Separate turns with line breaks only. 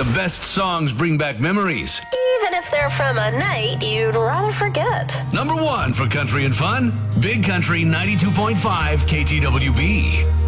The best songs bring back memories.
Even if they're from a night you'd rather forget.
Number 1 for country and fun, Big Country 92.5 KTWB.